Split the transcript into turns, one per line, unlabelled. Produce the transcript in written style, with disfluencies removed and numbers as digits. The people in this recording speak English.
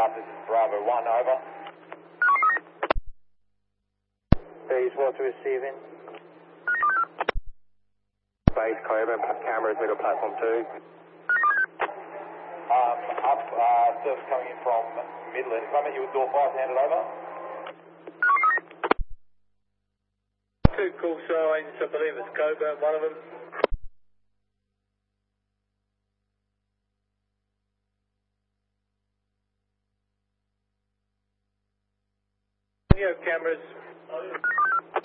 this is Bravo 1, over.
Base water receiving. Base Cobra, cameras middle platform 2.
Service coming in from Midland. If I met you with door 5, hand it over.
2 call signs, I believe it's Cobra, one of them. Video cameras.